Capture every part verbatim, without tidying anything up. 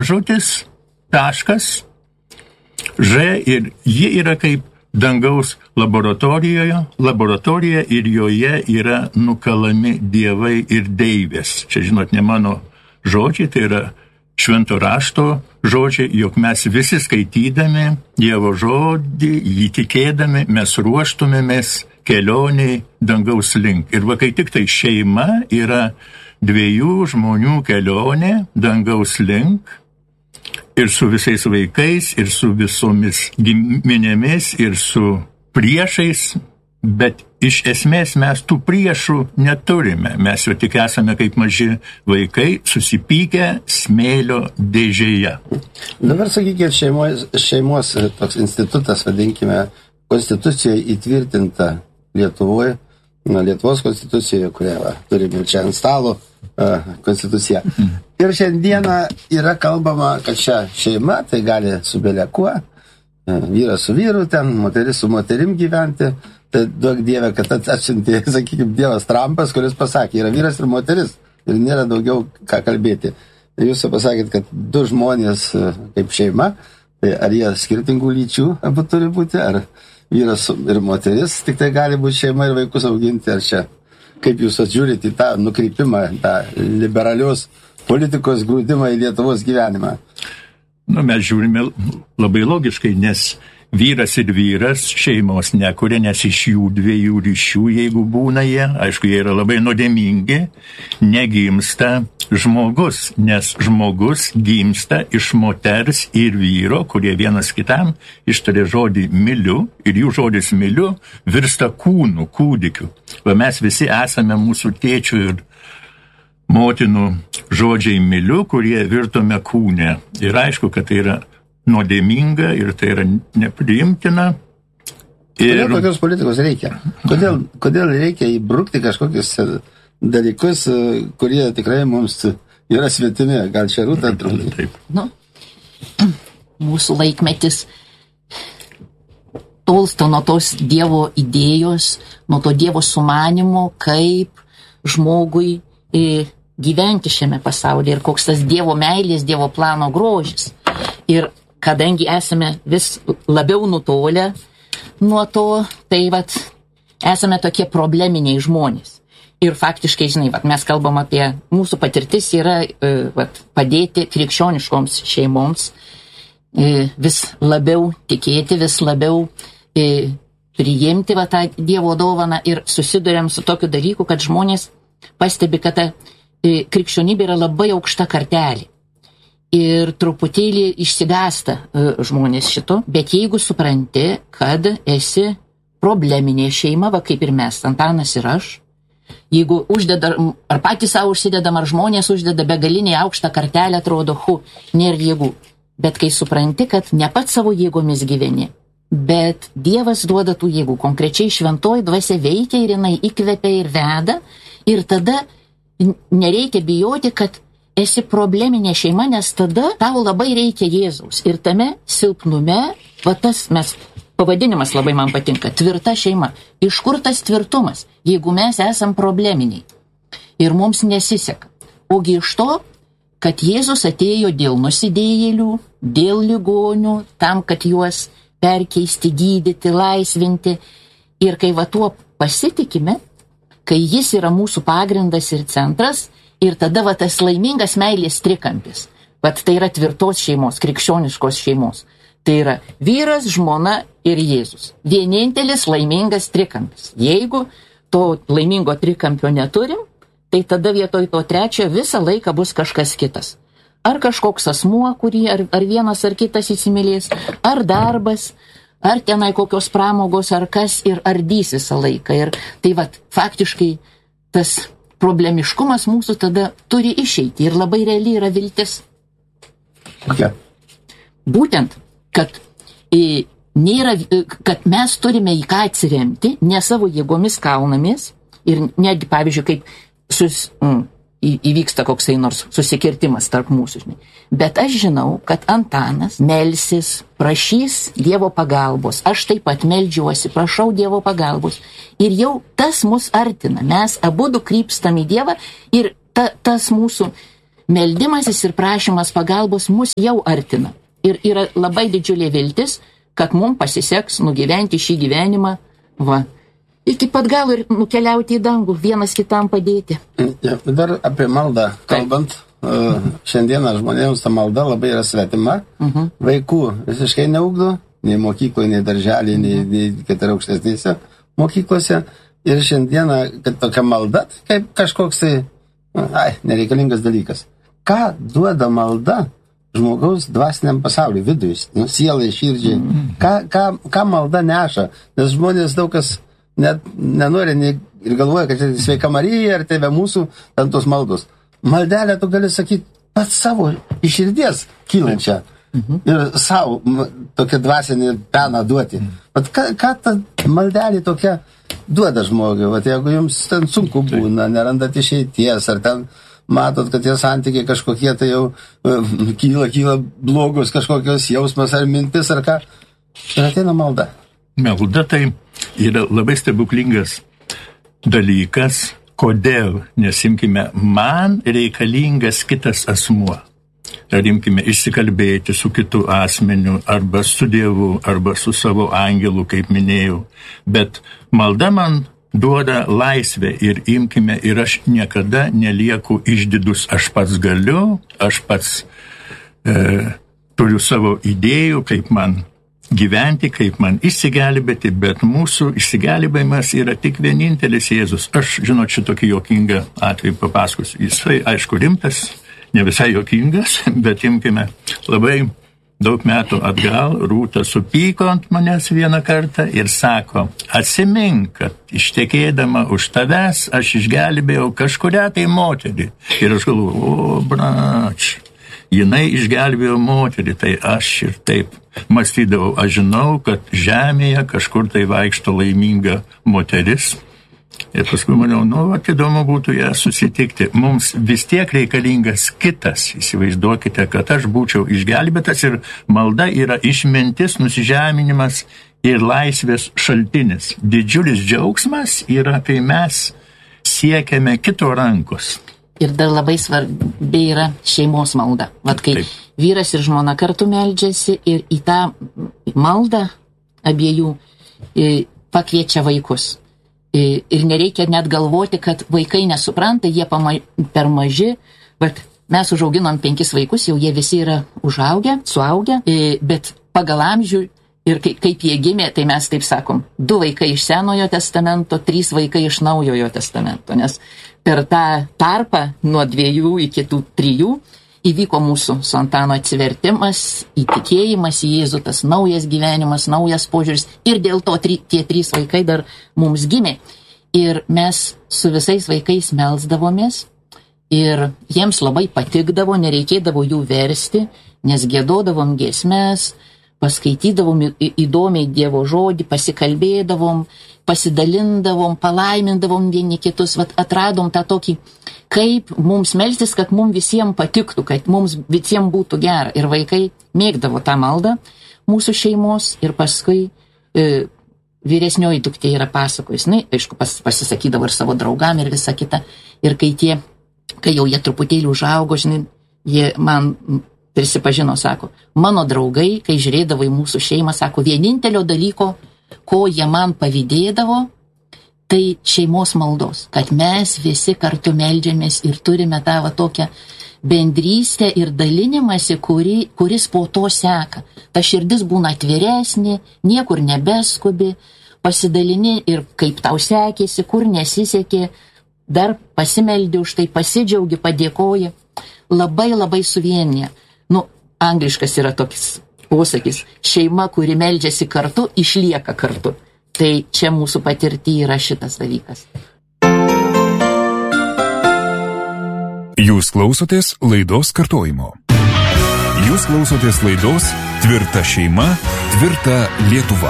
žūtis, taškas, Ž ir ji yra kaip dangaus laboratorijoje, laboratorija ir joje yra nukalami dievai ir deivės. Čia, žinot, ne mano žodžiai, tai yra švento rašto žodžiai, jog mes visi skaitydami Dievo žodį, jį tikėdami, mes ruoštumėmės kelioniai dangaus link. Ir va, kai tik tai šeima yra dviejų žmonių kelionė dangaus link, ir su visais vaikais, ir su visomis giminėmis, ir su priešais, bet iš esmės mes tų priešų neturime. Mes jau tik esame kaip maži vaikai, susipykę smėlio dėžėje. Dabar sakykime, šeimos, šeimos toks institutas, vadinkime, konstitucijoje įtvirtinta Lietuvoje, na, Lietuvos konstitucijoje, kurią va, turime čia ant stalo, konstitucija. Ir šiandieną yra kalbama, kad šią šeimą tai gali su belekuo, vyras su vyru ten, moteris su moterim gyventi. Tai duok Dieve, kad atsiuntė, sakykime, Dievas Trumpas, kuris pasakė, yra vyras ir moteris ir nėra daugiau ką kalbėti. Jūs pasakėt, kad du žmonės kaip šeima, tai ar jie skirtingų lyčių abu turi būti, ar vyras ir moteris, tik tai gali būti šeima ir vaikus auginti, ar čia. Kaip jūs atžiūrite į tą nukreipimą, tą liberalios politikos grūdimą į Lietuvos gyvenimą? Nu, mes žiūrime labai logiškai, nes vyras ir vyras šeimos nekuria, nes iš jų dviejų ryšių, jeigu būna jie, aišku, jie yra labai nuodėmingi, negimsta žmogus, nes žmogus gimsta iš moters ir vyro, kurie vienas kitam ištarė žodį myliu, ir jų žodis myliu virsta kūnu, kūdikiu. Va mes visi esame mūsų tėčių ir motinų žodžiai myliu, kurie virtome kūne. Ir aišku, kad tai yra nuodėminga ir tai yra nepriimtina. Ir... Kodėl tokios politikos reikia? Kodėl, kodėl reikia įbrukti kažkokius dalykus, kurie tikrai mums yra svetimi? Gal čia Rūta atrodo? Taip. Nu, mūsų laikmetis tolsta nuo tos Dievo idėjos, nuo to Dievo sumanimo, kaip žmogui gyventi šiame pasaulyje ir koks tas Dievo meilės, Dievo plano grožis. Ir kadangi esame vis labiau nutolę nuo to, tai vat, esame tokie probleminiai žmonės. Ir faktiškai, žinai, vat, mes kalbam apie, mūsų patirtis yra vat, padėti krikščioniškoms šeimoms vis labiau tikėti, vis labiau priimti vat, tą Dievo dovaną ir susiduriam su tokiu dalyku, kad žmonės pastebi, kad ta krikščionybė yra labai aukšta kartelė. Ir truputėlį išsigąsta žmonės šito, bet jeigu supranti, kad esi probleminė šeima, va kaip ir mes, Antanas ir aš, jeigu uždeda, ar patys savo užsidedam, ar žmonės uždeda begalinį aukštą kartelę, atrodo, hu, nėra jėgų. Bet kai supranti, kad ne pats savo jėgomis gyveni, bet Dievas duoda tų jėgų, konkrečiai šventoji dvasia veikia ir jinai įkvepia ir veda, ir tada nereikia bijoti, kad esi probleminė šeima, nes tada tau labai reikia Jėzaus. Ir tame silpnume, va tas mes, pavadinimas labai man patinka, tvirta šeima. Iš kur tas tvirtumas, jeigu mes esam probleminiai ir mums nesiseka? Ogi iš to, kad Jėzus atėjo dėl nusidėjėlių, dėl ligonių, tam, kad juos perkeisti, gydyti, laisvinti. Ir kai va tuo pasitikime, kai jis yra mūsų pagrindas ir centras, ir tada va tas laimingas meilės trikampis. Vat tai yra tvirtos šeimos, krikščioniškos šeimos. Tai yra vyras, žmona ir Jėzus. Vienintelis laimingas trikampis. Jeigu to laimingo trikampio neturim, tai tada vietoj to trečio visą laiką bus kažkas kitas. Ar kažkoks asmuo, kurį ar, ar vienas ar kitas įsimylės, ar darbas, ar tenai kokios pramogos, ar kas ir ardys visą laiką. Ir tai vat faktiškai tas problemiškumas mūsų tada turi išeiti ir labai realiai yra viltis. Kokia? Būtent, kad, e, nėra, kad mes turime į ką atsiremti, ne savo jėgomis kaunamės ir netgi, pavyzdžiui, kaip sus, mm, į, įvyksta koksai nors susikirtimas tarp mūsų. Žinai. Bet aš žinau, kad Antanas melsis, prašys Dievo pagalbos. Aš taip pat meldžiuosi, prašau Dievo pagalbos. Ir jau tas mus artina. Mes abudu krypstam į Dievą ir ta, tas mūsų meldimasis ir prašymas pagalbos mus jau artina. Ir yra labai didžiulė viltis, kad mums pasiseks nugyventi šį gyvenimą, va, iki pat galo ir nukeliauti į dangų, vienas kitam padėti. Ja, dar apie maldą kalbant, uh, šiandieną žmonėms ta malda labai yra svetima, uh-huh. Vaikų visiškai neugdo, nei mokykloje, nei darželį, nei, nei kad ir aukštesnėse mokyklose. Ir šiandieną, kad tokia malda, kaip kažkoks tai, ai, nereikalingas dalykas. Ką duoda malda žmogaus dvasiniam pasauliui, vidui, nu, sielai, širdžiai? Ką, ką, ką malda neša? Nes žmonės daug kas net nenori nei, ir galvoja, kad čia sveika Marija ar tėve mūsų, ten tos maldos. Maldelę tu gali sakyti pats savo iš širdies kylančią. Mhm. Ir savo tokią dvasinį peną duoti. Bet ką, ką ta maldelė tokia duoda žmogui? Vat jeigu jums ten sunku būna, nerandat išeities, ar ten matot, kad tie santykiai kažkokie tai jau uh, kyla, kyla blogus kažkokios jausmas ar mintis, ar ką, ir ateina malda. Malda tai yra labai stebuklingas dalykas. Kodėl? Nes imkime, man reikalingas kitas asmuo. Ar imkime išsikalbėti su kitu asmeniu, arba su Dievu, arba su savo angelu, kaip minėjau. Bet malda man duoda laisvę ir imkime, ir aš niekada nelieku išdidus. Aš pats galiu, aš pats e, turiu savo idėjų, kaip man gyventi, kaip man išsigelbėti, bet mūsų išsigelbėjimas yra tik vienintelis Jėzus. Aš, žinot, šitokį juokingą atvejį papasakosiu. Jisai, aišku, rimtas, ne visai juokingas, bet imkime, labai daug metų atgal Rūta supyko ant manęs vieną kartą ir sako, atsimink, kad ištekėdama už tavęs aš išgelbėjau kažkurią tai moterį. Ir aš galvoju, o, brač, jinai išgelbėjo moterį, tai aš ir taip mąstydavau. Aš žinau, kad žemėje kažkur tai vaikšto laiminga moteris. Ir paskui maniau, nu, įdomu būtų ją susitikti. Mums vis tiek reikalingas kitas. Įsivaizduokite, kad aš būčiau išgelbėtas ir malda yra išmintis, nusižeminimas ir laisvės šaltinis. Didžiulis džiaugsmas yra, kai mes siekiame kito rankos. Ir dar labai svarbi yra šeimos malda. Vat kai Taip. Vyras ir žmona kartu meldžiasi ir į tą maldą abiejų pakviečia vaikus. Ir nereikia net galvoti, kad vaikai nesupranta, jie pama, per maži, bet mes užauginom penkis vaikus, jau jie visi yra užaugę, suaugę, bet pagal amžių ir kaip jie gimė, tai mes taip sakom, du vaikai iš Senojo testamento, trys vaikai iš Naujojo testamento, nes per tą tarpą nuo dviejų iki tų trijų įvyko mūsų su Antanu atsivertimas, įtikėjimas į Jėzų, tas naujas gyvenimas, naujas požiūris ir dėl to tri, tie trys vaikai dar mums gimė. Ir mes su visais vaikais melsdavomės ir jiems labai patikdavo, nereikėdavo jų versti, nes giedodavom giesmes, paskaitydavom įdomiai Dievo žodį, pasikalbėdavom, pasidalindavom, palaimindavom vieni kitus, vat atradom tą tokį, kaip mums melstis, kad mums visiems patiktų, kad mums visiems būtų gera. Ir vaikai mėgdavo tą maldą mūsų šeimos ir paskui e, vyresnioji duktė yra pasakojus. Na, aišku, pas, pasisakydavo ir savo draugam ir visa kita. Ir kai tie, kai jau jie truputėlį užaugo, žinai, jie man prisipažino, sako, mano draugai, kai žiūrėdavo į mūsų šeimą, sako, vienintelio dalyko, ko jie man pavydėdavo, tai šeimos maldos, kad mes visi kartu meldžiamės ir turime tą va tokią bendrystę ir dalinimąsi, kuri, kuris po to seka. Ta širdis būna atviresnė, niekur nebeskubi, pasidalini ir kaip tau sekėsi, kur nesisekė, dar pasimeldi už tai, pasidžiaugi, padėkoji. Labai labai suvienyje. Nu, angliškas yra tokis posakis, šeima, kuri meldžiasi kartu, išlieka kartu. Tai čia mūsų patirty yra šitas dalykas. Jūs klausotės laidos kartojimo. Jūs klausotės laidos Tvirta šeima, tvirta Lietuva.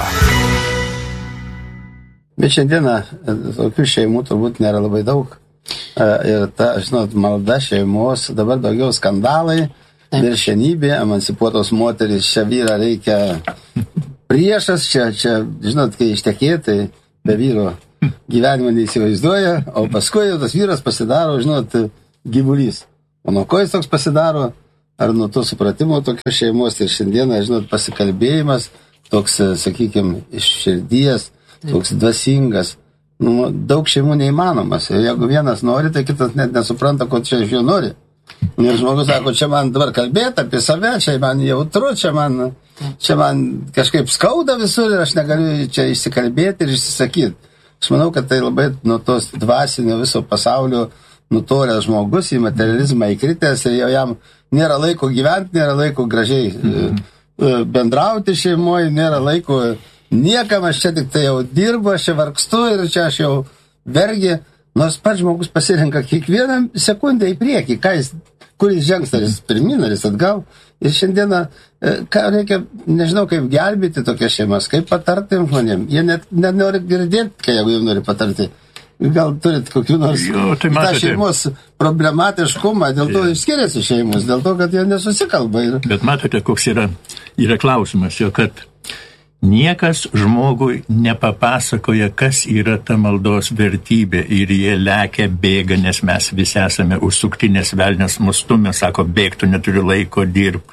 Bet šiandieną tokių šeimų turbūt nėra labai daug. Ir ta, žinot, malda šeimos, dabar daugiau skandalai, viršenybė, emancipuotos moterys, čia vyrą reikia priešas, čia, čia, žinot, kai ištekėtai be vyro gyvenimo neįsivaizduoja, o paskui tas vyras pasidaro, žinot, gyvulys. O nuo ko jis toks pasidaro? Ar nuo to supratimo tokios šeimos ir šiandieną, žinot, pasikalbėjimas, toks, sakykime, iš širdies, toks dvasingas. Nu, daug šeimų neįmanomas. Ir jeigu vienas nori, tai kitas net nesupranta, ko čia iš jo nori. Ir žmogus sako, čia man dabar kalbėti apie save, čia man jautru, čia man, čia man kažkaip skauda visur ir aš negaliu čia išsikalbėti ir išsisakyti. Aš manau, kad tai labai nuo tos dvasinio viso pasaulio nutoręs žmogus į materializmą įkritęs ir jau jam nėra laiko gyventi, nėra laiko gražiai mhm. bendrauti šeimoje, nėra laiko niekam, aš čia tik tai jau dirbu, aš čia vargstu ir čia aš jau vergi. Nors pats žmogus pasirenka kiekvieną sekundę į priekį, ką jis, kur jis žengs, ar jis pirmin, ar jis atgal. Ir šiandieną, ką reikia, nežinau, kaip gelbėti tokias šeimas, kaip patarti žmonėm. Jie net nenori girdėti, kai jeigu jie nori patarti. Gal turit kokių nors jo, tai tą šeimos problematiškumą, dėl to skiriasi šeimos, dėl to, kad jie nesusikalba. Ir... Bet matote, koks yra, yra klausimas, jo, kad niekas žmogui nepapasakoja, kas yra ta maldos vertybė ir jie lekia, bėga, nes mes visi esame užsukti, nes velnias mus stumia, sako, bėg, tu neturi laiko, dirb,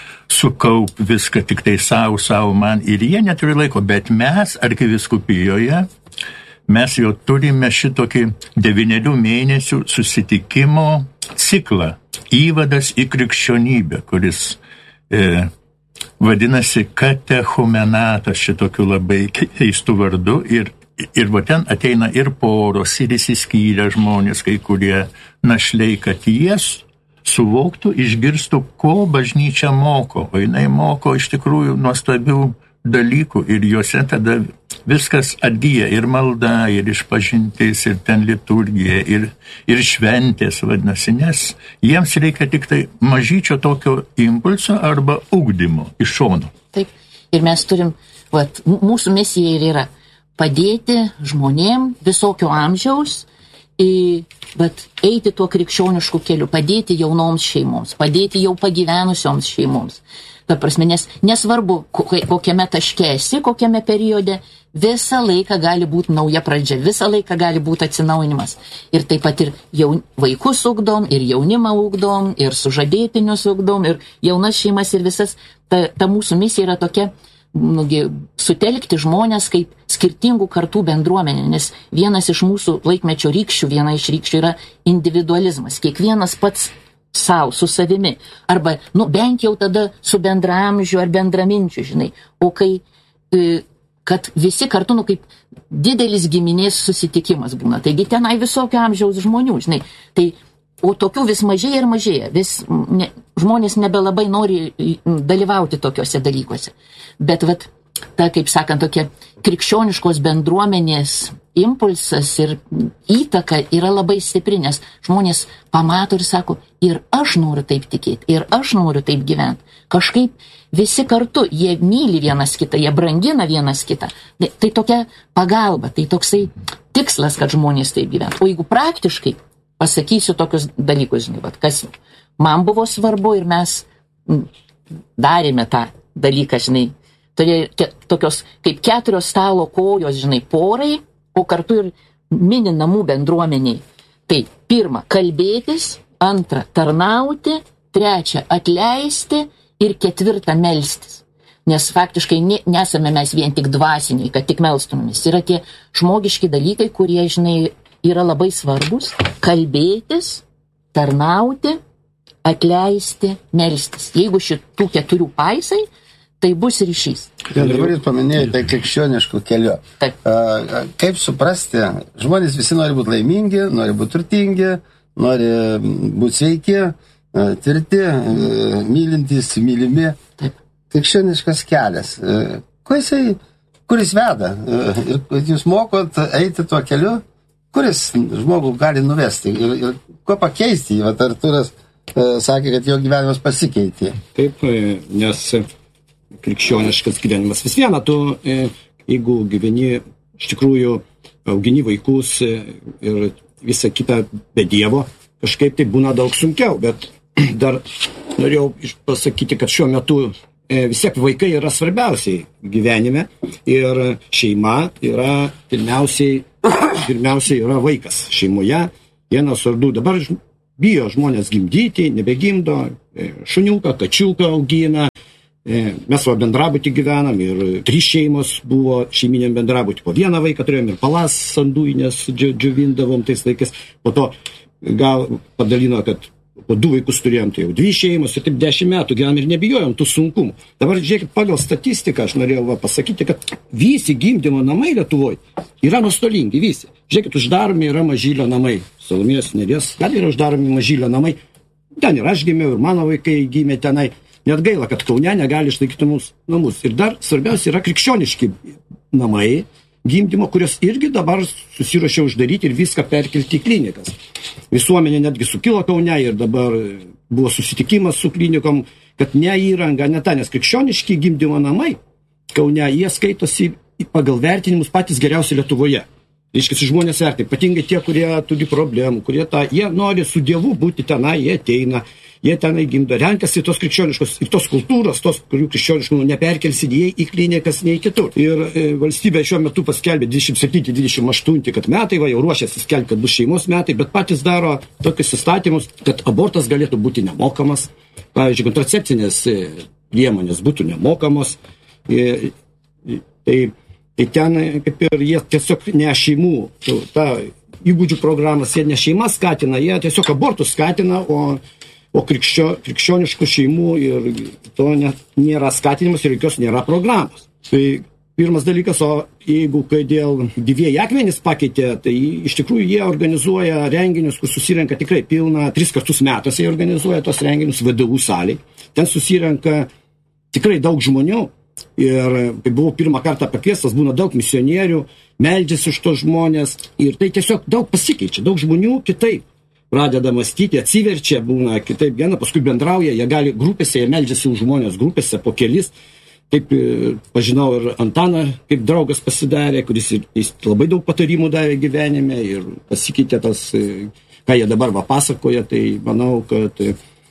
sukaup viską tik tai savo, savo man ir jie neturi laiko, bet mes arkivyskupijoje, mes jau turime šitokį devynerių mėnesių susitikimo ciklą, įvadas į krikščionybę, kuris e, vadinasi katechumenatas šitokiu labai keistu vardu ir, ir va ten ateina ir poros, ir įsiskyrę žmonės, kai kurie našliai, kad jie suvoktų, išgirstų, ko bažnyčia moko, o jinai moko iš tikrųjų nuostabių dalykų ir juose tada viskas atgyja ir malda, ir išpažintis, ir ten liturgija, ir, ir šventės, vadinasi, nes jiems reikia tik tai mažyčio tokio impulso arba ugdymo iš šono. Taip, ir mes turim, vat, mūsų misija ir yra padėti žmonėm visokio amžiaus, bet eiti tuo krikščionišku keliu, padėti jaunoms šeimoms, padėti jau pagyvenusioms šeimoms. Ta prasme, nes nesvarbu, kokiame taške esi, kokiame periode, visą laiką gali būti nauja pradžia, visą laiką gali būti atsinaujinimas. Ir taip pat ir jaun, vaikus ugdom, ir jaunimą ugdom, ir sužadėtinius ugdom, ir jaunas šeimas, ir visas. Ta, ta mūsų misija yra tokia, nugi, sutelkti žmonės kaip skirtingų kartų bendruomenė, nes vienas iš mūsų laikmečio rykščių, viena iš rykščių yra individualizmas. Kiekvienas pats savo, su savimi, arba, nu, bent jau tada su bendramžiu ar bendraminčiu, žinai, o kai, kad visi kartu, nu, kaip didelis giminės susitikimas būna, taigi tenai visokio amžiaus žmonių, žinai, tai, o tokių vis mažėja ir mažėja, vis ne, žmonės nebelabai nori dalyvauti tokiuose dalykuose, bet, vat, ta, kaip sakant, tokia krikščioniškos bendruomenės impulsas ir įtaka yra labai stipri, nes žmonės pamato ir sako, ir aš noriu taip tikėti, ir aš noriu taip gyventi. Kažkaip visi kartu, jie myli vienas kitą, jie brangina vienas kitą. Tai tokia pagalba, tai toksai tikslas, kad žmonės taip gyventų. O jeigu praktiškai pasakysiu tokius dalykus, žinai, vat, kas man buvo svarbu ir mes darėme tą dalyką, žinai, tokios kaip keturios stalo kojos, žinai, porai, o kartu ir mini namų bendruomeniai. Tai pirma, kalbėtis, antra, tarnauti, trečia, atleisti ir ketvirta, melstis. Nes faktiškai ne, nesame mes vien tik dvasiniai, kad tik melstumėmės. Yra tie žmogiški dalykai, kurie, žinai, yra labai svarbus. Kalbėtis, tarnauti, atleisti, melstis. Jeigu šitų keturių paisai, tai bus ryšys. Ja, dabar jūs paminėjote tai krikščioniškų keliu. Taip. A, kaip suprasti, žmonės visi nori būti laimingi, nori būti turtingi, nori būti sveiki, tvirti, mylintys, mylimi. Taip. Krikščioniškas kelias. Kuo jisai, kur jis veda? Ir jūs mokot eiti tuo keliu, kuris žmogų gali nuvesti ir, ir kuo pakeisti. Vat Artūras sakė, kad jo gyvenimas pasikeitė. Taip, nes krikščioniškas gyvenimas vis viena, tu, jeigu gyveni, iš tikrųjų, augini vaikus ir visą kitą be Dievo, kažkaip tai būna daug sunkiau, bet dar norėjau pasakyti, kad šiuo metu vis tiek vaikai yra svarbiausiai gyvenime ir šeima yra pirmiausiai, pirmiausiai yra vaikas šeimoje, vienas ar du. Dabar bijo žmonės gimdyti, nebegimdo, šuniuką, kačiuką augina. Mes va bendrabutį gyvenam ir trys šeimos buvo šeiminiam bendrabutį. Po vieną vaiką turėjom ir palas sanduinės džiovindavom tais laikais. Po to gal padalino, kad po du vaikus turėjom, tai jau dvi šeimos ir taip dešimt metų gyvenam ir nebijojom tų sunkumų. Dabar žiūrėkit, pagal statistiką aš norėjau va pasakyti, kad visi gimdymo namai Lietuvoje yra nuostolingi, visi. Žiūrėkit, uždaromi yra Mažylio namai. Salomėjos Nėries, gal yra uždaromi Mažylio namai. Ten ir aš gimiau, ir mano vaikai gimė tenai. Net gaila, kad Kaune negali išlaikyti mūsų namus. Ir dar svarbiausia yra krikščioniški namai gimdymo, kurios irgi dabar susiruošė uždaryti ir viską perkelti į klinikas. Visuomenė netgi sukilo Kaune ir dabar buvo susitikimas su klinikom, kad ne įranga, ne ta, nes krikščioniški gimdymo namai Kaune, jie skaitosi pagal vertinimus patys geriausi Lietuvoje. Reiškia, žmonės vertina, ypatingai tie, kurie turi problemų, kurie tą, jie nori su Dievu būti tenai, jie ateina, jie tenai gimdo, renkasi tos krikščioniškos ir tos kultūros, tos, kurių krikščioniškų neperkelsi nei į klinikas, nei kitur. Ir e, valstybė šiuo metu paskelbė dvidešimt septinti dvidešimt aštunti, kad metai, va, jau ruošiasi skelbti, kad bus šeimos metai, bet patys daro tokius įstatymus, kad abortas galėtų būti nemokamas, pavyzdžiui, kontracepcinės priemonės būtų nemokamos. E, tai Tai ten, kaip ir jie tiesiog ne šeimų, tą įgūdžių programas, jie ne šeimas skatina, jie tiesiog abortus skatina, o, o krikščio, krikščioniškų šeimų ir to ne, nėra skatinimas ir jokios nėra programos. Tai pirmas dalykas, o jeigu kai dėl gyvieji akmenys pakeitė, tai iš tikrųjų jie organizuoja renginius, kur susirenka tikrai pilna, tris kartus metuose jie organizuoja tos renginius V D U salėj. Ten susirenka tikrai daug žmonių. Ir kai buvau pirmą kartą pakviestas, būna daug misionierių, meldžiasi už tos žmonės ir tai tiesiog daug pasikeičia, daug žmonių kitaip pradeda mąstyti, atsiverčia, būna kitaip viena, paskui bendrauja, jie gali grupėse, jie meldžiasi už žmonės grupėse po kelis. Taip pažinau ir Antaną, kaip draugas pasidarė, kuris jis labai daug patarimų davė gyvenime ir pasikeitė tas, ką jie dabar va pasakoja, tai manau, kad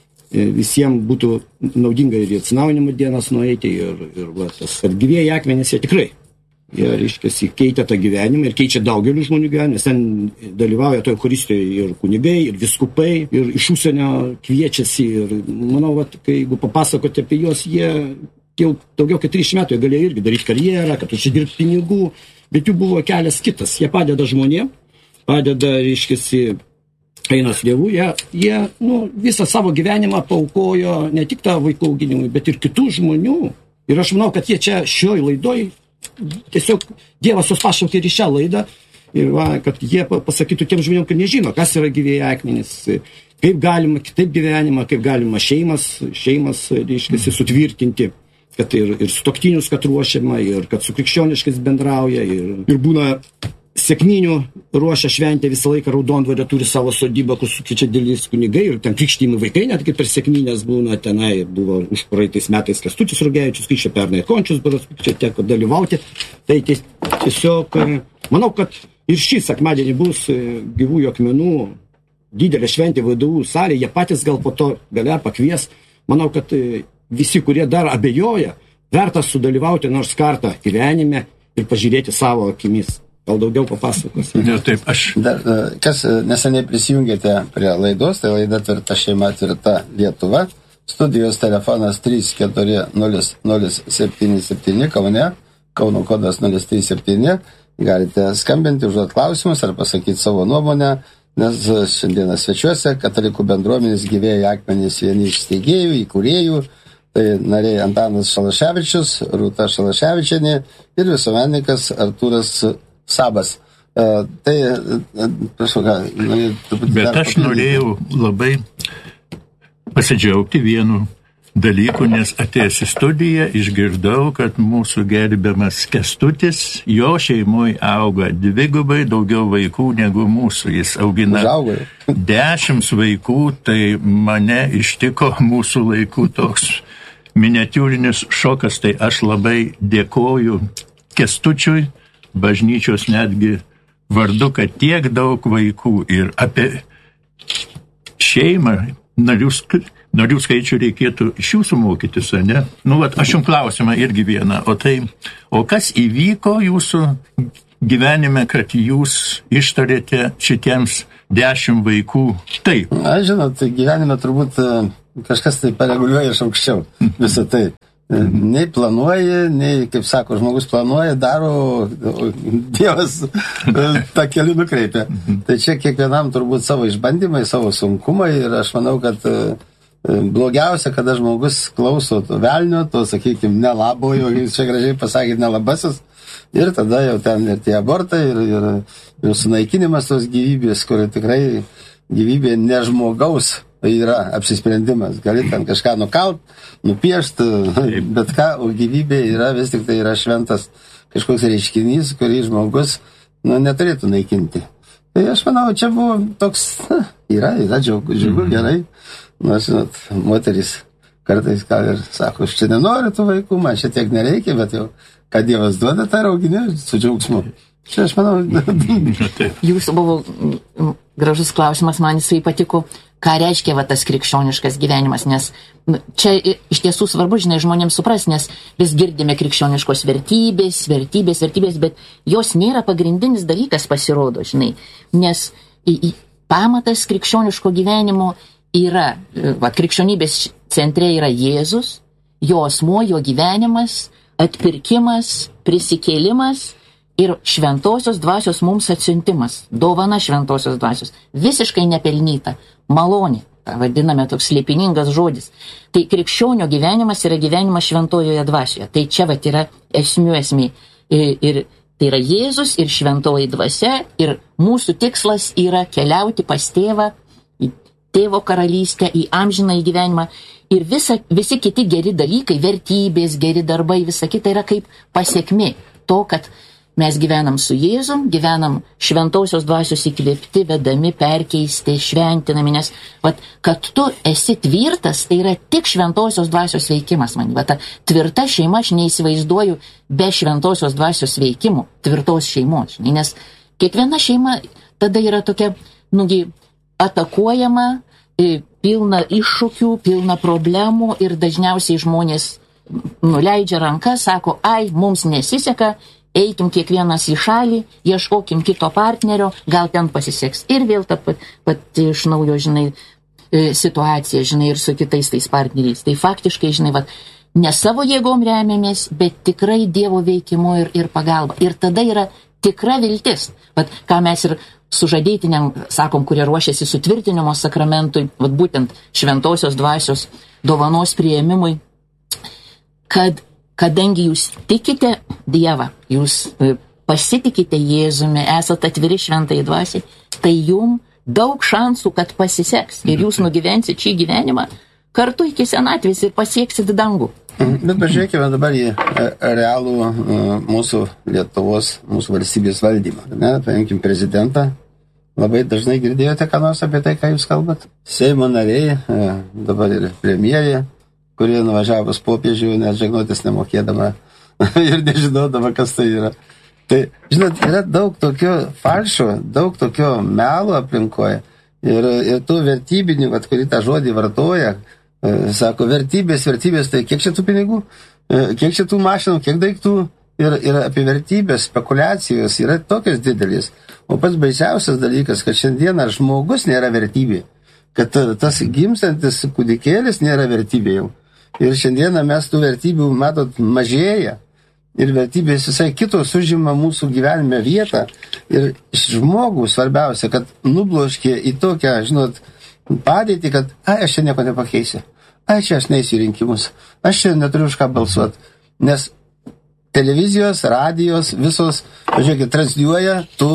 visiems būtų naudinga ir į atsinaujinimo dienas nueiti ir, ir va, tas, kad gyvieji akmenys jie tikrai, jie, reiškia, keičia tą gyvenimą ir keičia daugelių žmonių gyvenimą, nes ten dalyvauja toje Eucharistijoje ir kunigai, ir viskupai, ir iš užsienio kviečiasi ir manau, va, kai, jeigu papasakoti apie juos, jie jau daugiau kaip trisdešimt metų jie galėjo irgi daryti karjerą, kad užsidirbti pinigų, bet jų buvo kelias kitas, jie padeda žmonėm, padeda, reiškia, eina su Dievu, jie, jie nu, visą savo gyvenimą paaukojo ne tik tą vaikų auginimui, bet ir kitų žmonių. Ir aš manau, kad jie čia šioj laidoj, tiesiog Dievas juos pašaukė ir į šią laidą, ir va, kad jie pasakytų tiem žmonėm, kad nežino, kas yra gyvieji akmenys, kaip galima kitaip gyvenimą, kaip galima šeimas, šeimas, reiškia, sutvirtinti, kad ir, ir sutuoktinius, kad ruošiama, ir kad su krikščioniškais bendrauja, ir, ir būna sekminių ruošia šventę visą laiką Raudondvario, turi savo sodybą, kur sukeičia dėlis kunigai ir ten krikštynų vaikai, netgi per sekminės būna tenai, buvo už praeitais metais Kęstutis Rugevičius, krikščia pernai Končius, berods čia teko dalyvauti. Tai tiesiog, manau, kad ir šį sekmadienį bus gyvųjų akmenų didelė šventė V D U salė, jie patys gal po to galės pakvies. Manau, kad visi, kurie dar abejoja, verta sudalyvauti nors kartą gyvenime ir pažiūrėti savo akimis. Gal daugiau papasakos. Ja, taip, aš... Dar, kas neseniai prisijungėte prie laidos, tai laida Tvirta šeima, tvirta Lietuva. Studijos telefonas trys keturi nulis nulis septyni septyni Kaune, Kauno kodas nulis trys septyni. Galite skambinti, užduoti klausimus ar pasakyti savo nuomonę, nes šiandieną svečiuose katalikų bendruomenės gyvieji akmenys vieni iš steigėjų, įkūrėjų. Tai nariai Antanas Šalaševičius, Rūta Šalaševičienė ir visuomenininkas Artūras Sabas. Uh, tai, uh, prašau, ką, norėjau truputį... Bet aš norėjau labai pasidžiaugti vienu dalyku, nes atėjęs į studiją išgirdau, kad mūsų gerbiamas Kęstutis, jo šeimoje auga dvigubai daugiau vaikų negu mūsų. Jis augina dešimt vaikų, tai mane ištiko mūsų laikų toks miniatiūrinis šokas, tai aš labai dėkoju Kęstučiui, bažnyčios netgi vardu, kad tiek daug vaikų ir apie šeimą narių, narių skaičių reikėtų iš jūsų mokytis, ne? Nu, vat, aš jums klausimą irgi vieną, o tai, o kas įvyko jūsų gyvenime, kad jūs ištarėte šitiems dešimt vaikų. Taip. Na, žinot, gyvenime turbūt kažkas tai pareguliuoja iš aukščiau visą tai. Nei planuoji, nei, kaip sako, žmogus planuoja, daro, Dievas tą kelią nukreipia. Tai čia kiekvienam turbūt savo išbandymai, savo sunkumai ir aš manau, kad blogiausia, kada žmogus klauso to velnio, to, sakykime, nelabojo, jūs čia gražiai pasakėte, nelabasis, ir tada jau ten ir tie abortai, ir, ir, ir sunaikinimas tos gyvybės, kur tikrai gyvybė ne žmogaus yra apsisprendimas. Gali ten kažką nukalt, nupiešti, bet ką, o gyvybė yra vis tik tai yra šventas kažkoks reiškinys, kurį žmogus nu, neturėtų naikinti. Tai aš manau, čia buvo toks, na, yra, yra džiugu, džiugu gerai. Na, žinot, moterys kartais ką ir sako, aš čia nenoriu tų vaikų, man čia tiek nereikia, bet jau, ką Dievas duoda, tą rauginį su džiaugsmu. Čia aš manau... Jūsų buvo gražus klausimas, man jisai patiko, ką reiškia va, tas krikščioniškas gyvenimas, nes čia iš tiesų svarbu, žinai, žmonėms supras, nes vis girdime krikščioniškos vertybės, vertybės, vertybės, bet jos nėra pagrindinis dalykas pasirodo, žinai, nes į, į, pamatas krikščioniško gyvenimo yra, va, krikščionybės centre yra Jėzus, jo asmuo, jo gyvenimas, atpirkimas, prisikėlimas ir šventosios dvasios mums atsiuntimas, dovana šventosios dvasios, visiškai nepelnyta, malonė, tą vadiname toks slėpiningas žodis. Tai krikščionio gyvenimas yra gyvenimas šventojoje dvasioje, tai čia vat yra esmių esmė. Ir, ir tai yra Jėzus ir šventoji dvasia ir mūsų tikslas yra keliauti pas tėvą, į tėvo karalystę, į amžinąjį gyvenimą. Ir visa, visi kiti geri dalykai, vertybės, geri darbai, visa kita yra kaip pasiekmė to, kad mes gyvenam su Jėzum, gyvenam šventosios dvasios įkvėpti, vedami, perkeisti, šventinami, nes vat, kad tu esi tvirtas, tai yra tik šventosios dvasios veikimas. Man, vat, ta tvirta šeima, aš neįsivaizduoju be šventosios dvasios veikimų, tvirtos šeimos, žinai, nes kiekviena šeima tada yra tokia, nugi, atakuojama, pilna iššūkių, pilna problemų ir dažniausiai žmonės nuleidžia ranką, sako, ai, mums nesiseka, eikim kiekvienas į šalį, ieškokim kito partnerio, gal ten pasiseks. Ir vėl ta pat, pat iš naujo, žinai, situacija, žinai, ir su kitais tais partneriais. Tai faktiškai, žinai, vat, ne savo jėgom remiamės, bet tikrai Dievo veikimu ir, ir pagalba. Ir tada yra tikra viltis. Vat, ką mes ir sužadėtiniam, sakom, kurie ruošiasi sutvirtinimo sakramentui, vat, būtent šventosios dvasios dovanos priėmimui, kad kadangi jūs tikite Dievą, jūs pasitikite Jėzumi, esate atviri šventai dvasiai, tai jums daug šansų, kad pasiseks ir jūs nugyvensit šį gyvenimą kartu iki senatvės ir pasieksit dangų. Bet pažiūrėkime dabar į realų mūsų Lietuvos, mūsų valstybės valdymą. Ne? Paimkim prezidentą. Labai dažnai girdėjote ką nors apie tai, ką jūs kalbat? Seimo nariai, dabar ir premjerė, kurie nuvažiavus popiežių, net žegnotis nemokėdama ir nežinodama, kas tai yra. Tai, žinot, yra daug tokio falšo, daug tokio melo aplinkoje. Ir, ir tų vertybinių, vat, kurį tą žodį vartoja, e, sako, vertybės, vertybės, tai kiek čia tų pinigų, e, kiek čia tų mašinų, kiek daiktų. Ir, ir apie vertybės, spekulacijos yra tokios didelis. O pats baisiausias dalykas, kad šiandieną žmogus nėra vertybė. Kad tas gimstantis kūdikėlis nėra vertybė jau. Ir šiandieną mes tų vertybių, matot, mažėja. Ir vertybės visai kitos užima mūsų gyvenime vietą. Ir žmogų svarbiausia, kad nubloškė į tokią, žinot, padėtį, kad ai, aš čia nieko nepakeisiu. Ai, čia aš neisiu rinkimus. Aš čia neturiu už ką balsuoti. Nes televizijos, radijos, visos, pažiūrėkit, transliuoja tų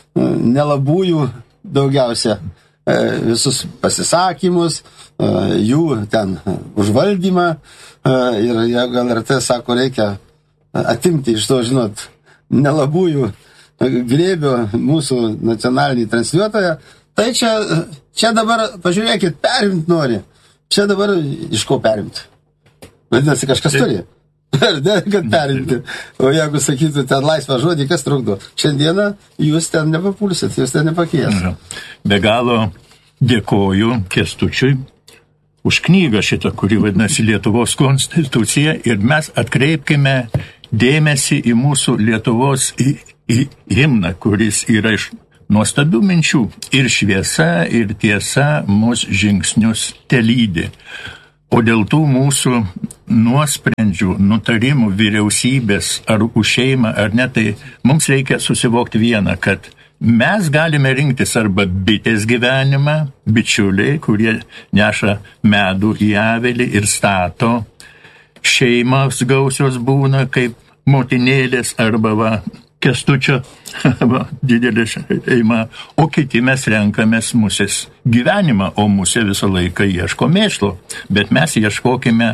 nelabųjų daugiausia visus pasisakymus, jų ten užvaldymą ir jeigu L R T sako, reikia atimti iš to, žinot, nelabųjų glėbio mūsų nacionalinį transliuotoją, tai čia, čia dabar, pažiūrėkit, perimt nori. Čia dabar iš ko perimt? Vadinasi, kažkas turi. Ar ne, kad perimti. O jeigu sakytų ten laisvą žodį, kas trukdo? Šiandieną jūs ten nepapulsit, jūs ten nepakės. Be galo dėkoju Kęstučiui už knygą šitą, kuri vadinasi Lietuvos konstitucija, ir mes atkreipkime dėmesį į mūsų Lietuvos į, į himną, kuris yra iš nuostabių minčių ir šviesa, ir tiesa mus žingsnius telydi. O dėl tų mūsų nuosprendžių, nutarimų vyriausybės ar už šeimą ar ne, tai mums reikia susivokti vieną, kad mes galime rinktis arba bitės gyvenimą, bičiuliai, kurie neša medų į avilį ir stato, šeimos gausios būna kaip motinėlės arba va, Kęstučio didelė šeima, o kiti mes renkamės musės gyvenimą, o musė visą laiką ieško mėšlo, bet mes ieškokime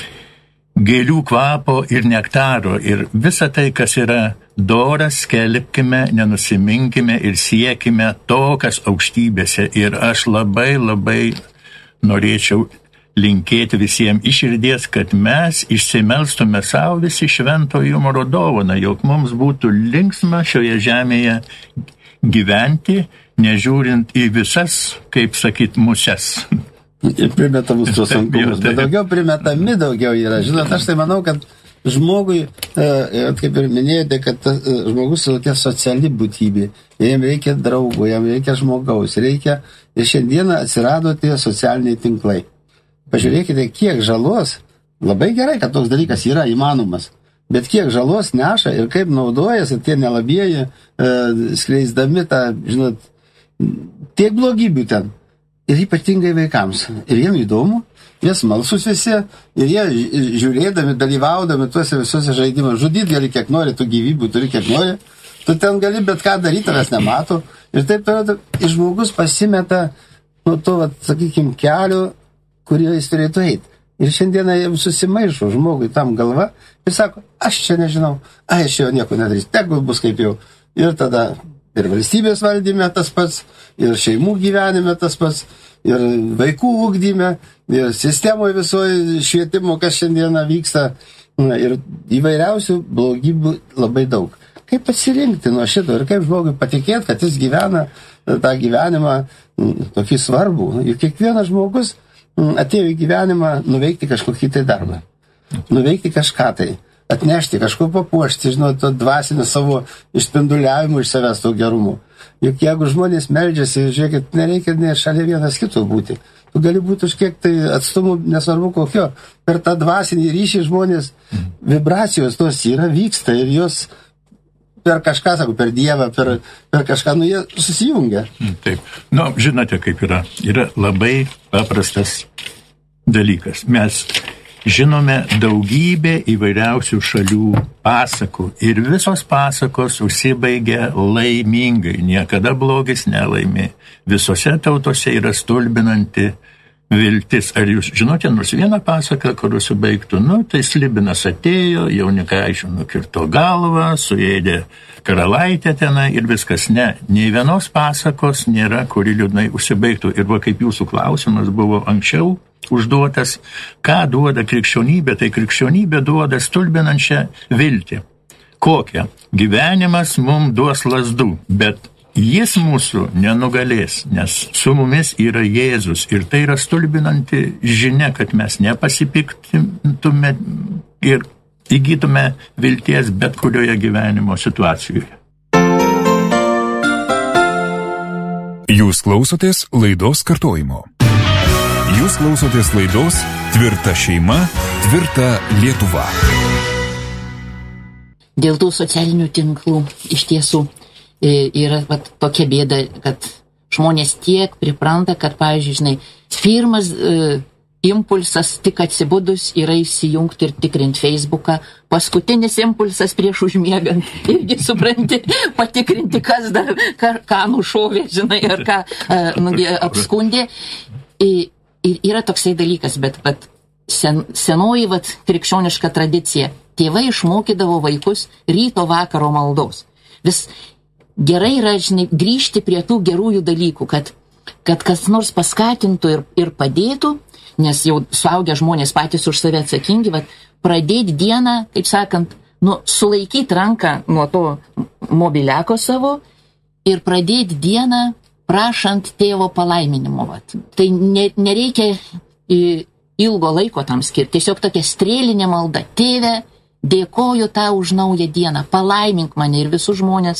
gėlių kvapo ir nektaro ir visą tai, kas yra doras, skelbkime, nenusiminkime ir siekime to, kas aukštybėse. Ir aš labai, labai norėčiau linkėti visiems iš širdies, kad mes išsimelstume savo visi švento jumoro dovaną, jog mums būtų linksma šioje žemėje gyventi, nežiūrint į visas, kaip sakyt, muses. Ir primetamus tuos sunkumus, bet daugiau primetami daugiau yra. Žinot, aš tai manau, kad žmogui, kaip ir minėjote, kad žmogus yra tokia sociali būtybė, jam reikia draugų, jam reikia žmogaus, reikia, ir šiandieną atsirado tie socialiniai tinklai. Pažiūrėkite, kiek žalos, labai gerai, kad toks dalykas yra įmanomas, bet kiek žalos neša ir kaip naudojasi tie nelabieji, e, skleisdami tą, žinot, tiek blogybių ten. Ir ypatingai vaikams. Ir jiem įdomu, jie smalsus visi, ir jie žiūrėdami, dalyvaudami tuose visuose žaidimuose, žudyti gali kiek nori, tu gyvybių turi kiek nori, tu ten gali bet ką daryti, tavęs nemato. Ir taip toliau, ir žmogus pasimeta nuo to, vat, sakykime, kelio, kurio jis turėtų eiti. Ir šiandieną jam susimaišo žmogui tam galva ir sako, aš čia nežinau, ai, aš jau nieko nedarysiu, tegul bus kaip jau. Ir tada ir valstybės valdyme tas pats, ir šeimų gyvenime tas pats, ir vaikų ugdyme, ir sistemoje visoje švietimo, kas šiandieną vyksta, ir įvairiausių blogybių labai daug. Kaip atsirinkti nuo šito ir kaip žmogui patikėti, kad jis gyvena tą gyvenimą tokį svarbų. Juk kiekvienas žmogus atėjo į gyvenimą nuveikti kažkokį tai darbą, nuveikti kažką tai, atnešti, kažko papuošti, žinot, to dvasinio savo išspinduliavimo iš savęs to gerumo. Juk jeigu žmonės meldžiasi, žiūrėkit, nereikia ne šalia vienas kito būti. Tu gali būti už kiek tai atstumų, nesvarbu kokio. Per tą dvasinį ryšį žmonės vibracijos tos yra, vyksta ir jos per kažką, sako, per Dievą, per, per kažką, nu jie susijungia. Taip. Nu, žinote, kaip yra. Yra labai paprastas dalykas. Mes žinome daugybę įvairiausių šalių pasakų ir visos pasakos užsibaigia laimingai. Niekada blogis nelaimi. Visose tautose yra stulbinanti viltis. Ar jūs žinote, nors vieną pasaką, kur užsibaigtų, nu, tai Slibinas atėjo, jaunikaičių nukirto galvą, suėdė karalaitę tenai ir viskas. Ne, nei vienos pasakos nėra, kuri liūdnai užsibaigtų. Ir va, kaip jūsų klausimas buvo anksčiau užduotas, ką duoda krikščionybė, tai krikščionybė duoda stulbinančią viltį. Kokią? Gyvenimas mums duos lazdų, bet jis mūsų nenugalės, nes su mumis yra Jėzus ir tai yra stulbinanti žinia, kad mes nepasipiktintume ir įgytume vilties bet kurioje gyvenimo situacijoje. Jūs klausotės laidos kartojimo. Jūs klausotės laidos Tvirta šeima, tvirta Lietuva. Dėl tų socialinių tinklų iš tiesų yra vat, tokia bėda, kad žmonės tiek pripranta, kad, pavyzdžiui, žinai, pirmas e, impulsas tik atsibudus yra įsijungti ir tikrinti Facebooką, paskutinis impulsas prieš užmiegant, irgi supranti, patikrinti, kas dar, ką, ką nušovė, žinai, ar ką e, nu, apskundė. Ir, ir yra toksai dalykas, bet, bet sen, senoji vat, krikščioniška tradicija, tėvai išmokydavo vaikus ryto vakaro maldos. Vis gerai yra, žinai, grįžti prie tų gerųjų dalykų, kad, kad kas nors paskatintų ir, ir padėtų, nes jau suaugę žmonės patys už save atsakingi, bet pradėti dieną, kaip sakant, nu, sulaikyti ranką nuo to mobiliako savo ir pradėti dieną prašant tėvo palaiminimo. Vat. Tai ne, nereikia ilgo laiko tam skirti, tiesiog tokia strėlinė malda. Tėve, dėkoju tau už naują dieną, palaimink mane ir visus žmonės,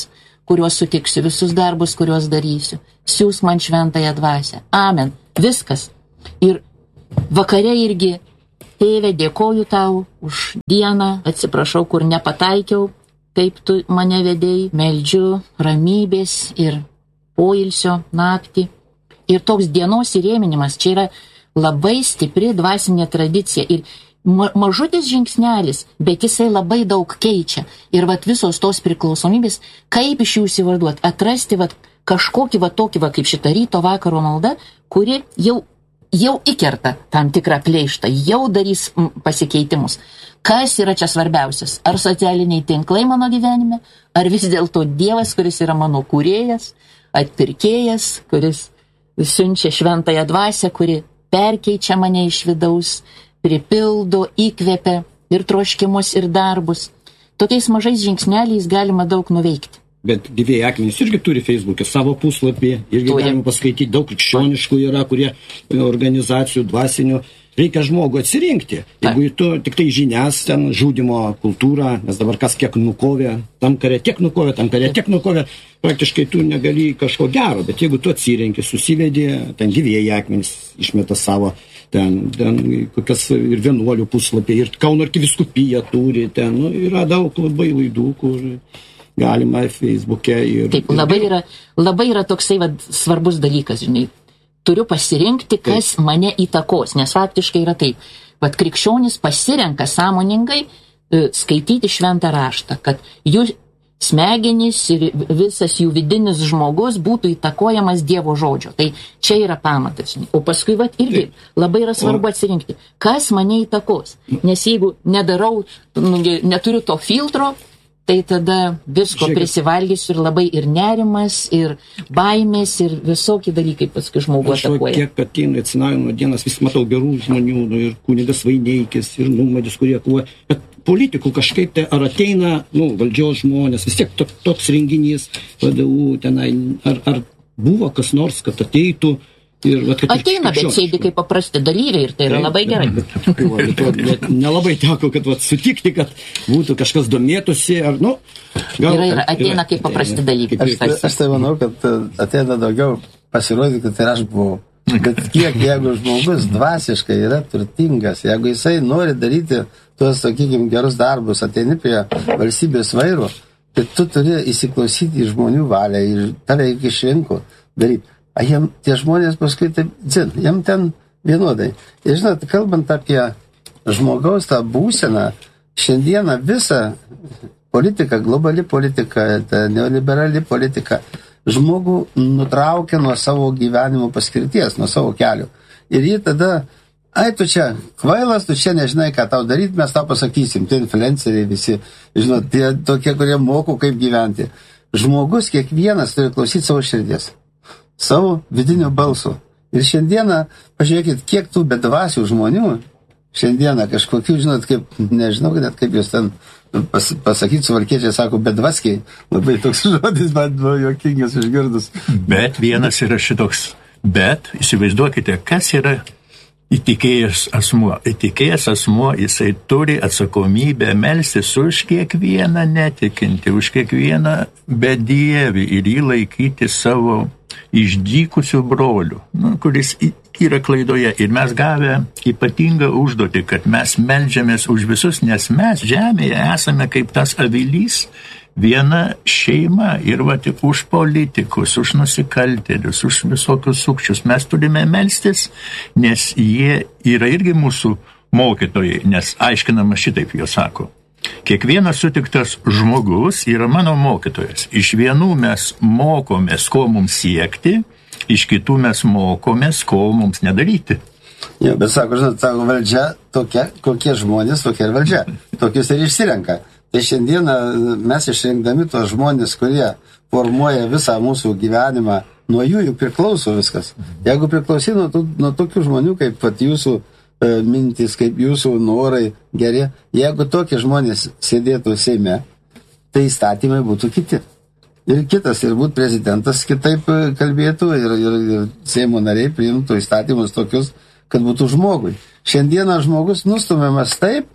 kuriuos sutiksiu, visus darbus, kuriuos darysiu. Siūsk man šventąją dvasią. Amen. Viskas. Ir vakare irgi, tėve, dėkoju tau už dieną, atsiprašau, kur nepataikiau, kaip tu mane vedėjai, meldžiu ramybės ir poilsio naktį. Ir toks dienos įrėminimas, čia yra labai stipri dvasinė tradicija ir ma mažutis žingsnelis, bet jisai labai daug keičia. Ir vat visos tos priklausomybės, kaip iš jų įsivaizduoti, atrasti vat kažkokį vat tokį, vat kaip šitą ryto vakaro maldą, kuri jau, jau įkerta tam tikrą pleištą, jau darys pasikeitimus. Kas yra čia svarbiausias? Ar socialiniai tinklai mano gyvenime, ar vis dėlto Dievas, kuris yra mano kūrėjas, atpirkėjas, kuris siunčia šventąją dvasią, kuri perkeičia mane iš vidaus, pripildo, įkvepia ir troškimus, ir darbus. Tokiais mažais žingsneliais galima daug nuveikti. Bet gyvieji akmenys irgi turi Facebook'e savo puslapį, irgi Turi. galima paskaityti, daug krikščioniškų yra, kurie organizacijų, dvasinių. Reikia žmogų atsirinkti. Jeigu tu tik tai žinias, ten žudimo kultūrą, nes dabar kas kiek nukovė, tam kare tiek nukovė, tam kare tiek nukovė, praktiškai tu negali kažko gero, bet jeigu tu atsirenki, susivedė, ten gyvieji akmenys išmeta savo, ten, ten kokias ir vienuolių puslapį, ir Kauno arkivyskupija turi, ten nu, yra daug labai laidų, kur galima Facebook'e ir... Taip, labai yra, labai yra toksai vat, svarbus dalykas, žinai. Turiu pasirinkti, kas taip. Mane įtakos, nes faktiškai yra taip. Vat krikščionis pasirenka sąmoningai e, skaityti šventą raštą, kad jų smegenys ir visas jų vidinis žmogus būtų įtakojamas Dievo žodžio. Tai čia yra pamatas. O paskui vat, irgi taip. Labai yra svarbu atsirinkti, kas mane įtakos. Nes jeigu nedarau, nu, neturiu to filtro, tai tada visko Žiūrėkit. Prisivalgysiu ir labai ir nerimas, ir baimės, ir visokie dalykai paskui žmogų atakuoja. Kiek ateina atsinaujinimo dienas, vis matau gerų žmonių, nu, ir kunigas Vaineikis, ir Numadis, kurie kovoja. Bet politikų kažkaip tai ar ateina, nu, valdžios žmonės, vis tiek to, toks renginys, V D U tenai, ar, ar buvo kas nors, kad ateitų. Ir, vat, ateina, bet sėdi kaip paprasti dalyviai ir tai yra labai gerai. Nelabai teko, kad vat, sutikti, kad būtų kažkas domėtųsi, ar, nu... Gal, yra, yra, ateina kaip paprasti dalyviai. Aš, aš tai manau, kad ateina daugiau pasirodyti, kad ir aš buvau. Bet kiek, jeigu žmogus dvasiškai yra turtingas, jeigu jisai nori daryti tuos, sakykime, gerus darbus, ateini prie valstybės vairo, tai tu turi įsiklausyti į žmonių valią ir tave iki švenko daryti. A jiem tie žmonės paskui taip, dzin, jiem ten vienodai. Ir žinot, kalbant apie žmogaus tą būseną, šiandieną visa politika, globali politika, neoliberali politika, žmogų nutraukia nuo savo gyvenimo paskirties, nuo savo kelių. Ir jie tada, ai tu čia kvailas, tu čia nežinai, ką tau daryti, mes tau pasakysim, tie influenceriai visi, žinot, tie tokie, kurie moko, kaip gyventi. Žmogus kiekvienas turi klausyti savo širdies, savo vidinio balso. Ir šiandieną, pažiūrėkit, kiek tų bedvasių žmonių, šiandieną kažkokių, žinot, kaip, nežinau, net kaip jūs ten pas, pasakyti, suvalkiečiai sako, bedvaskiai, labai toks žodis, man buvo juokingas išgirdus. Bet vienas yra šitoks, bet įsivaizduokite, kas yra įtikėjęs asmuo. Įtikėjęs asmuo, jisai turi atsakomybę melstis už kiekvieną netikintį, už kiekvieną bedievį ir jį laikyti savo išdykusių brolių, nu, kuris yra klaidoje. Ir mes gavę ypatingą užduotį, kad mes meldžiamės už visus, nes mes žemėje esame kaip tas avilys, viena šeima ir va tik už politikus, už nusikaltėlius, už visokius sukčius. Mes turime melstis, nes jie yra irgi mūsų mokytojai, nes aiškinama šitaip jo sako. Kiekvienas sutiktas žmogus yra mano mokytojas. Iš vienų mes mokomės, ko mums siekti, iš kitų mes mokomės, ko mums nedaryti. Jo, bet sako, žinot, sako, valdžia tokia, kokie žmonės, tokia ir valdžia. Tokius ir išsirenka. Tai šiandieną mes išrinkdami tos žmonės, kurie formuoja visą mūsų gyvenimą, nuo jų juk priklauso viskas. Jeigu priklausy nuo, nuo tokių žmonių, kaip pat jūsų mintis, kaip jūsų norai geri, jeigu tokie žmonės sėdėtų Seime, tai įstatymai būtų kiti. Ir kitas, ir būtų prezidentas kitaip kalbėtų, ir, ir, ir Seimo nariai priimtų įstatymus tokius, kad būtų žmogui. Šiandieną žmogus nustumiamas taip,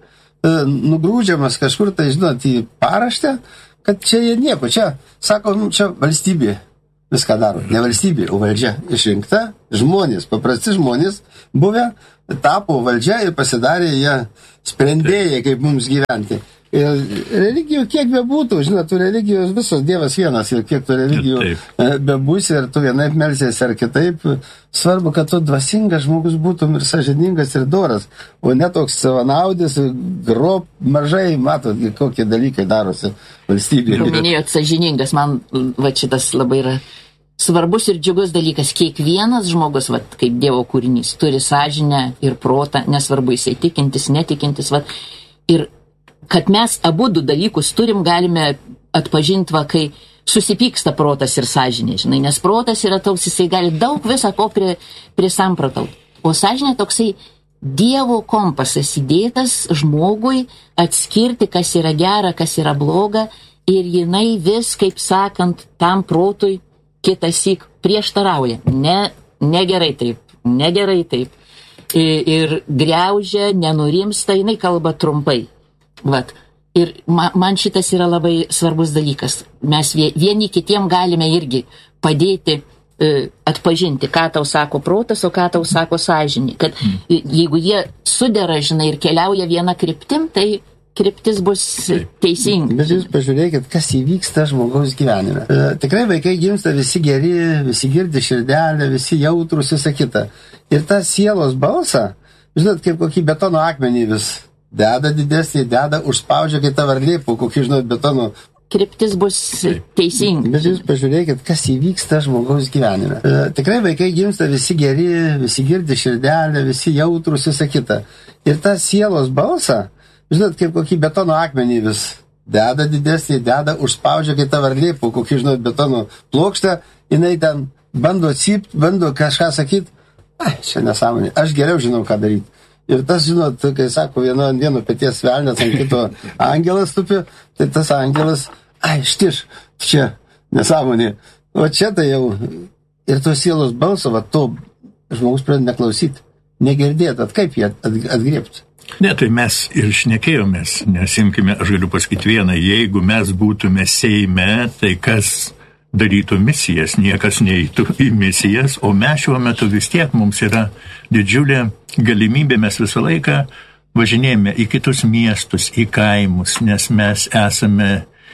nugrūdžiamas kažkur, tai žinot, į paraštę, kad čia jie nieko, čia, sako, nu, čia valstybė viską daro, ne valstybė, o valdžia išrinkta, žmonės, paprasti žmonės buvę, tapo valdžia ir pasidarė jie sprendėjai, kaip mums gyventi. Ir religijų kiek bebūtų, žinot, tų religijų visos Dievas vienas ir kiek tų religijų bebūsi, ir tu vienaip melsiesi ar kitaip, svarbu, kad tu dvasingas žmogus būtum ir sąžiningas ir doras, o ne toks savanaudis, grob, mažai, matot, kokie dalykai darosi valstybėje. Jau minėjot sąžiningas, man va šitas labai yra svarbus ir džiugus dalykas. Kiekvienas žmogus, va, kaip Dievo kūrinys, turi sąžinę ir protą, nesvarbu jisai tikintis, netikintis, va, ir kad mes abu du dalykus turim, galime atpažinti, va, kai susipyksta protas ir sąžinė, žinai, nes protas yra toks, jisai gali daug visą ko prie, prie samprataut. O sąžinė toksai Dievo kompasas įdėtas žmogui atskirti, kas yra gera, kas yra bloga, ir jinai vis, kaip sakant, tam protui kitąsyk prieštarauja. Ne, negerai taip, negerai taip. Ir, ir griaužia, nenurimsta, jinai kalba trumpai. Vat. Ir ma, man šitas yra labai svarbus dalykas. Mes vieni kitiem galime irgi padėti e, atpažinti, ką tau sako protas, o ką tau sako sąžinė. Kad mm. jeigu jie sudera, žinai, ir keliauja viena kryptim, tai kryptis bus teisinga. Bet jūs pažiūrėkit, kas įvyksta žmogaus gyvenime. E, tikrai vaikai gimsta visi geri, visi girdi širdelę, visi jautrus, visą kitą. Ir tą sielos balsą, žinot, kaip kokį betono akmenį vis deda didesnį, deda, užspaudžia, kai ta varlė, po kokį, žinot, betono. Kryptis bus teisinga. Bet jūs pažiūrėkit, kas įvyksta žmogaus gyvenime. E, tikrai vaikai gimsta visi geri, visi girdi širdelę, visi jautrus, visą kitą. Ir tą sielos balsą, žinot, kaip kokį betono akmenį vis deda didesnį, deda, užspaudžia, kai ta varlė, po kokį, žinot, betono plokštę, jinai ten bando cypt, bando kažką sakyti, ai, čia nesąmonė, aš geriau žinau, ką daryti. Ir tas, žinot, kai sako, vieno ant vieno peties velnės, ant kito angelas tupi, tai tas angelas, ai, štiš, čia, nesąmonė. O čia tai jau, ir tos sielos balso, va, to žmogus pradeda neklausyti, negirdėti, at kaip jį atgriebti. Ne, tai mes ir šnekėjomės, nes imkime, aš galiu pasakyti vieną, jeigu mes būtume Seime, tai kas darytų misijas, niekas neįtų į misijas, o mes šiuo metu vis tiek mums yra didžiulė galimybė, mes visą laiką važinėjame į kitus miestus, į kaimus, nes mes esame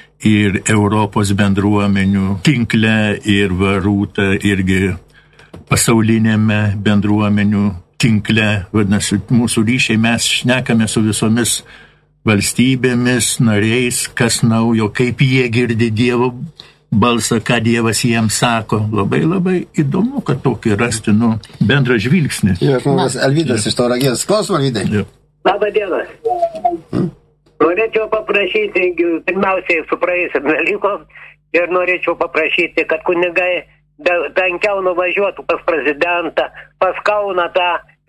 ir Europos bendruomenių tinkle, ir varūta, irgi pasaulinėme bendruomenių tinkle, vadinasi, mūsų ryšiai, mes šnekame su visomis valstybėmis, nariais, kas naujo, kaip jie girdi Dievo balsą, ką Dievas jiems sako. Labai, labai įdomu, kad tokį rasti, nu, bendrą žvilgsnį. Jo, žmogas Alvydas iš Tauragės. Klausom, Alvydai. Jo. Labą dieną. Hmm? Norėčiau paprašyti, pirmiausiai su praėjusiam dalyko, ir norėčiau paprašyti, kad kunigai tankiau nuvažiuotų pas prezidentą, pas Kauną tą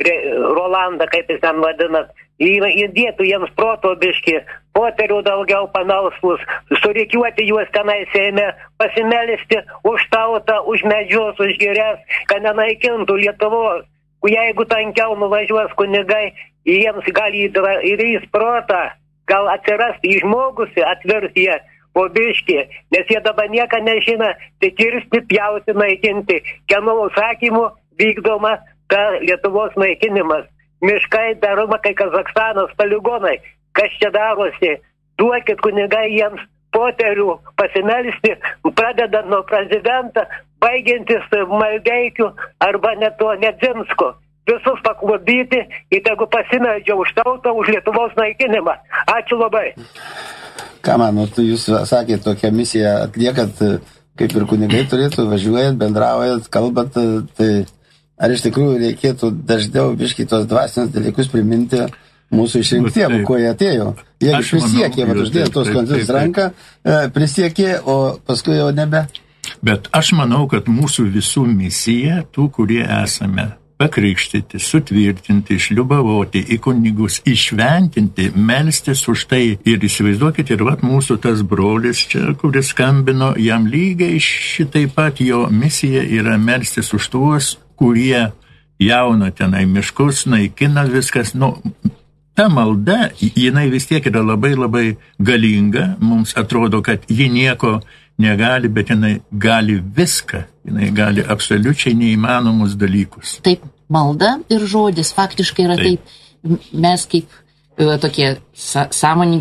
Rolandą, kaip jis ten vadinat, įdėtų jiems proto biški, poterių daugiau panausmus, surikiuoti juos tenai Seime, pasimelisti už tautą, už medžius, už girias, kad nenaikintų Lietuvos. Jeigu tankiau nuvažiuos kunigai, jiems gali įrys protą, gal atsiras į žmogus, atvirs jie po biški, nes jie dabar nieko nežina, tai kirsti, pjauti, naikinti, kieno užsakymų vykdoma ta Lietuvos naikinimas. Miškai daroma, kai Kazakstanas, poligonai, kas čia darosi, duokit kunigai jiems poterių pasimelsti, pradedant nuo prezidentą, baigiantis Maldeikiu arba net to Nedzinsko. Visus paklubyti, ir tegu pasimeldžia už tautą, už Lietuvos naikinimą. Ačiū labai. Ką manot, jūs sakėt, tokią misiją atliekat, kaip ir kunigai turėtų, važiuojat, bendraujat, kalbat, tai ar iš tikrųjų reikėtų dažniau biškai tos dvasinius dalykus priminti mūsų išrinktiem, ko jie atėjo. Jie prisiekė, vat uždėjo tos konstitucijos ranką, prisiekė, o paskui jau nebe. Bet aš manau, kad mūsų visų misija, tų, kurie esame pakrikštyti, sutvirtinti, išliubavoti, į kunigus išventinti, melstis už tai. Ir įsivaizduokit, ir vat mūsų tas brolis čia, kuris skambino, jam lygiai šitai pat jo misija yra melstis už tuos, kurie jauna tenai miškus, naikina viskas, nu, ta malda, jinai vis tiek yra labai labai galinga, mums atrodo, kad ji nieko negali, bet jinai gali viską, jinai gali absoliučiai neįmanomus dalykus. Taip, malda ir žodis faktiškai yra taip, taip mes kaip tokie sąmoningi